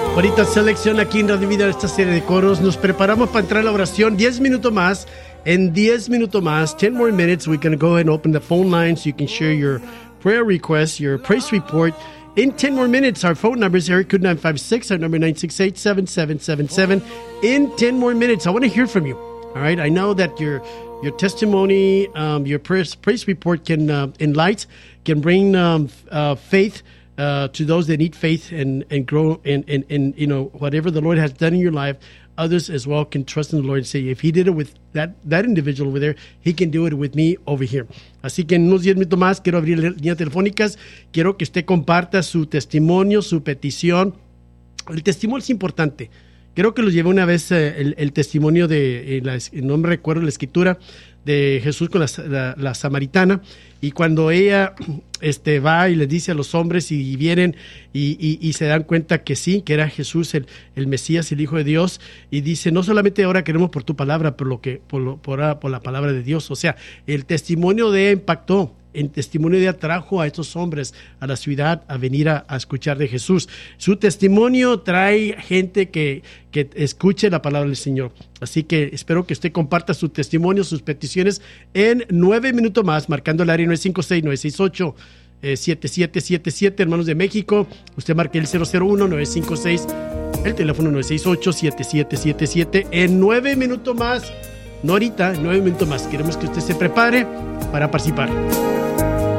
Ahorita selección aquí en Radio Vida, esta serie de coros. Nos preparamos para entrar a la oración. 10 minutos más. En 10 minutos más, 10 more minutes, we're going to go ahead and open the phone line so you can share your prayer request, your praise report. In 10 more minutes, our phone number is area code 956, our number 968-7777. In 10 more minutes, I want to hear from you. All right, I know that your testimony, your praise report can enlighten, can bring faith to those that need faith and grow in you know whatever the Lord has done in your life. Others as well can trust in the Lord and say, if He did it with that individual over there, He can do it with me over here. Así que en unos 10 minutos más quiero abrir líneas telefónicas. Quiero que usted comparta su testimonio, su petición. El testimonio es importante. Creo que lo llevé una vez el testimonio de, no me recuerdo la escritura, de Jesús con la samaritana, y cuando ella va y les dice a los hombres y vienen y se dan cuenta que sí, que era Jesús el Mesías, el Hijo de Dios, y dice, no solamente ahora queremos por tu palabra, pero por la palabra de Dios. O sea, el testimonio de ella impactó. En testimonio de atrajo a estos hombres a la ciudad a venir a escuchar de Jesús. Su testimonio trae gente que escuche la palabra del Señor. Así que espero que usted comparta su testimonio, sus peticiones en 9 minutos más, marcando el área 956-968-7777, hermanos de México. Usted marque el 001-956, el teléfono 968-7777. En 9 minutos más, no ahorita, 9 minutos más. Queremos que usted se prepare para participar.